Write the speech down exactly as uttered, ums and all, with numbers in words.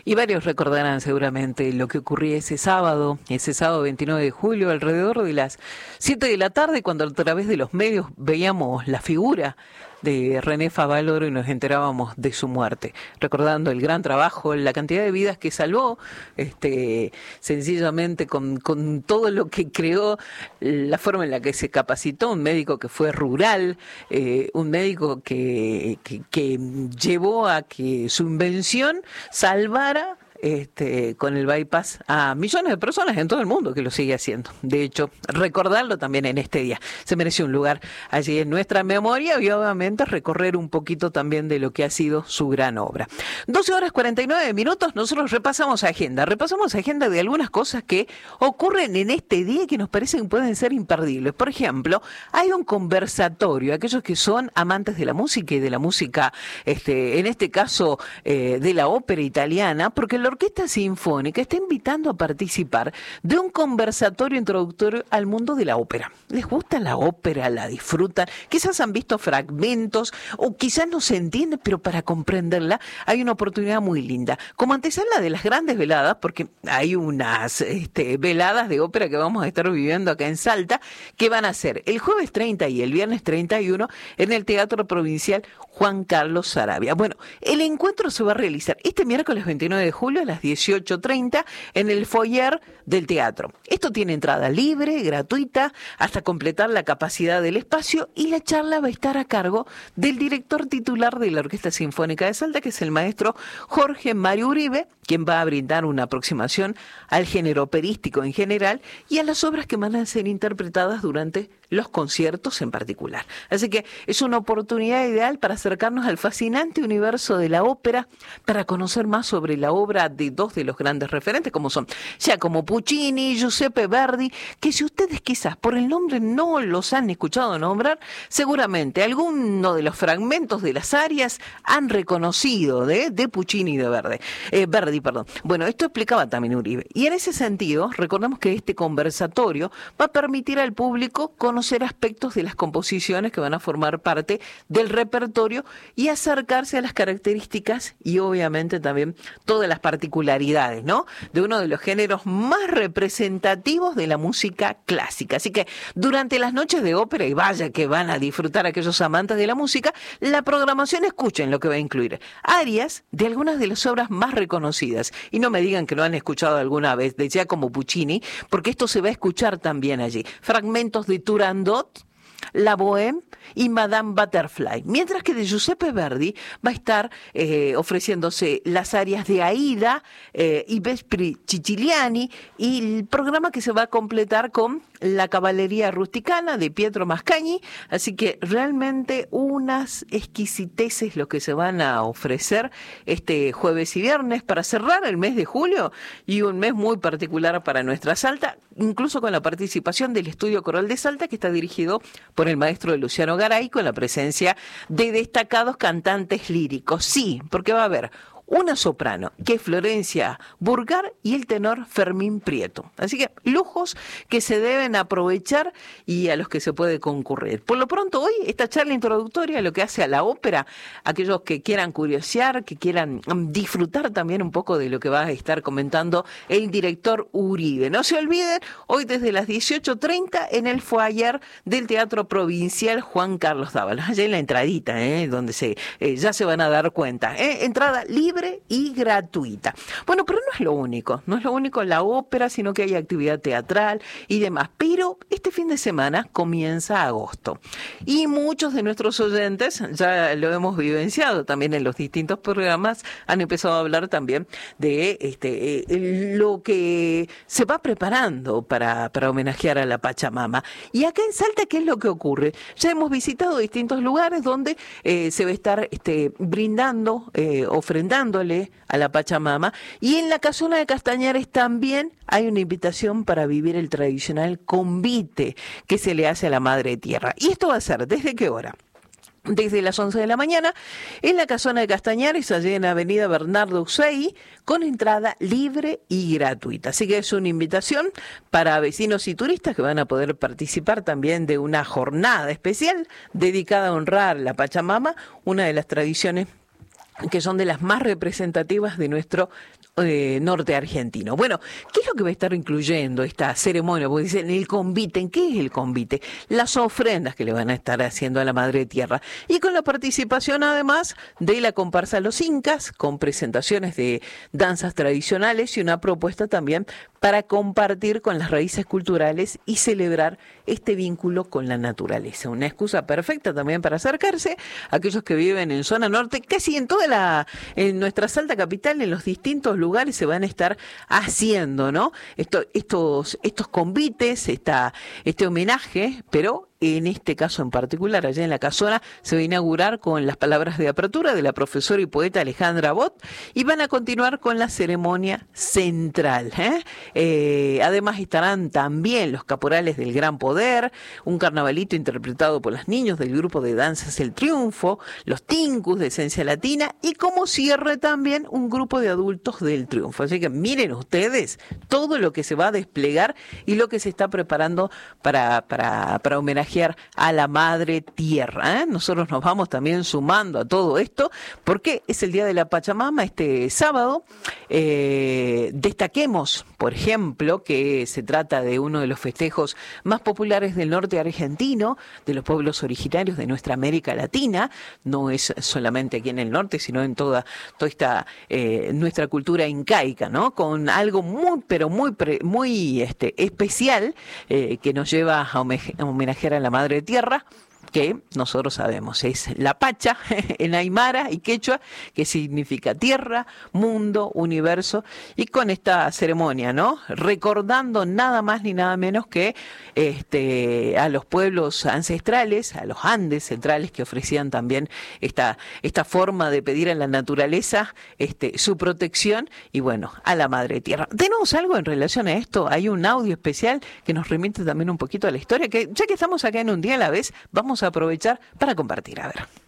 Y varios recordarán seguramente lo que ocurría ese sábado, ese sábado veintinueve de julio, alrededor de las siete de la tarde, cuando a través de los medios veíamos la figura de René Favaloro y nos enterábamos de su muerte, recordando el gran trabajo, la cantidad de vidas que salvó, este, sencillamente con, con todo lo que creó, la forma en la que se capacitó, un médico que fue rural, eh, un médico que, que, que llevó a que su invención salvara Este, con el bypass a millones de personas en todo el mundo, que lo sigue haciendo. De hecho, recordarlo también en este día. Se merece un lugar allí en nuestra memoria y obviamente recorrer un poquito también de lo que ha sido su gran obra. doce horas cuarenta y nueve minutos, nosotros repasamos agenda. Repasamos agenda de algunas cosas que ocurren en este día y que nos parecen que pueden ser imperdibles. Por ejemplo, hay un conversatorio, aquellos que son amantes de la música y de la música, este, en este caso, eh, de la ópera italiana, porque la Orquesta Sinfónica está invitando a participar de un conversatorio introductorio al mundo de la ópera. ¿Les gusta la ópera? ¿La disfrutan? Quizás han visto fragmentos o quizás no se entiende, pero para comprenderla hay una oportunidad muy linda. Como antesala de las grandes veladas, porque hay unas este, veladas de ópera que vamos a estar viviendo acá en Salta, que van a ser el jueves treinta y el viernes treinta y uno en el Teatro Provincial Juan Carlos Saravia. Bueno, el encuentro se va a realizar este miércoles veintinueve de julio a las dieciocho treinta en el foyer del teatro. Esto tiene entrada libre, gratuita, hasta completar la capacidad del espacio, y la charla va a estar a cargo del director titular de la Orquesta Sinfónica de Salta, que es el maestro Jorge Mario Uribe, quien va a brindar una aproximación al género operístico en general y a las obras que van a ser interpretadas durante los conciertos en particular. Así que es una oportunidad ideal para acercarnos al fascinante universo de la ópera, para conocer más sobre la obra de dos de los grandes referentes, como son Giacomo Puccini y Giuseppe Verdi, que si ustedes quizás por el nombre no los han escuchado nombrar, seguramente alguno de los fragmentos de las arias han reconocido de, de Puccini y de Verdi. Eh, Verdi, perdón. Bueno, esto explicaba también Uribe. Y en ese sentido, recordemos que este conversatorio va a permitir al público conocer aspectos de las composiciones que van a formar parte del repertorio y acercarse a las características y obviamente también todas las particularidades, ¿no?, de uno de los géneros más representativos de la música clásica. Así que durante las noches de ópera, y vaya que van a disfrutar aquellos amantes de la música, la programación, escuchen lo que va a incluir: arias de algunas de las obras más reconocidas, y no me digan que lo han escuchado alguna vez, de Giacomo Puccini, porque esto se va a escuchar también allí. Fragmentos de Turandot, La Bohème y Madame Butterfly, mientras que de Giuseppe Verdi va a estar eh, ofreciéndose las arias de Aida eh, y Vespri Siciliani, y el programa que se va a completar con La Caballería Rusticana de Pietro Mascagni. Así que realmente unas exquisiteces lo que se van a ofrecer este jueves y viernes para cerrar el mes de julio, y un mes muy particular para nuestra Salta, incluso con la participación del Estudio Coral de Salta, que está dirigido por el maestro Luciano Garay, con la presencia de destacados cantantes líricos. Sí, porque va a haber una soprano, que es Florencia Burgar, y el tenor Fermín Prieto. Así que lujos que se deben aprovechar y a los que se puede concurrir. Por lo pronto, hoy esta charla introductoria, lo que hace a la ópera, aquellos que quieran curiosear, que quieran disfrutar también un poco de lo que va a estar comentando el director Uribe. No se olviden, hoy desde las dieciocho treinta en el foyer del Teatro Provincial Juan Carlos Dávalos, allá en la entradita, ¿eh? donde se eh, ya se van a dar cuenta. ¿eh? Entrada libre y gratuita. Bueno, pero no es lo único, no es lo único la ópera, sino que hay actividad teatral y demás. Pero este fin de semana comienza agosto, y muchos de nuestros oyentes, ya lo hemos vivenciado también en los distintos programas, han empezado a hablar también de este eh, lo que se va preparando para, para homenajear a la Pachamama. Y acá en Salta, ¿qué es lo que ocurre? Ya hemos visitado distintos lugares donde eh, se va a estar este, brindando, eh, ofrendando a la Pachamama, y en la Casona de Castañares también hay una invitación para vivir el tradicional convite que se le hace a la Madre Tierra. ¿Y esto va a ser desde qué hora? Desde las once de la mañana en la Casona de Castañares, allí en Avenida Bernardo Ucey, con entrada libre y gratuita. Así que es una invitación para vecinos y turistas que van a poder participar también de una jornada especial dedicada a honrar la Pachamama, una de las tradiciones que son de las más representativas de nuestro eh, norte argentino. Bueno, ¿qué es lo que va a estar incluyendo esta ceremonia? Porque dicen el convite. ¿En qué es el convite? Las ofrendas que le van a estar haciendo a la Madre Tierra. Y con la participación, además, de la comparsa Los Incas, con presentaciones de danzas tradicionales y una propuesta también para compartir con las raíces culturales y celebrar este vínculo con la naturaleza. Una excusa perfecta también para acercarse a aquellos que viven en zona norte, casi en toda la, en nuestra Salta capital, en los distintos lugares se van a estar haciendo, ¿no? Esto, estos, estos convites, esta, este homenaje, pero en este caso en particular, allá en la Casona, se va a inaugurar con las palabras de apertura de la profesora y poeta Alejandra Bot y van a continuar con la ceremonia central. ¿eh? Eh, además estarán también los caporales del Gran Poder, un carnavalito interpretado por los niños del grupo de danzas El Triunfo, los Tincus de Esencia Latina y como cierre también un grupo de adultos del Triunfo. Así que miren ustedes todo lo que se va a desplegar y lo que se está preparando para, para, para homenajear a la Madre Tierra. ¿eh? Nosotros nos vamos también sumando a todo esto porque es el Día de la Pachamama este sábado. Eh, destaquemos, por ejemplo, que se trata de uno de los festejos más populares del norte argentino, de los pueblos originarios de nuestra América Latina. No es solamente aquí en el norte, sino en toda, toda esta eh, nuestra cultura incaica, ¿no? Con algo muy, pero muy, muy este, especial eh, que nos lleva a homenajear a la Madre Tierra, que nosotros sabemos es la Pacha en aymara y quechua, que significa tierra, mundo, universo, y con esta ceremonia, ¿no? Recordando nada más ni nada menos que este a los pueblos ancestrales, a los Andes centrales que ofrecían también esta esta forma de pedir a la naturaleza este su protección y bueno, a la Madre Tierra. ¿Tenemos algo en relación a esto? Hay un audio especial que nos remite también un poquito a la historia, que ya que estamos acá en Un Día a la Vez, vamos a aprovechar para compartir. A ver.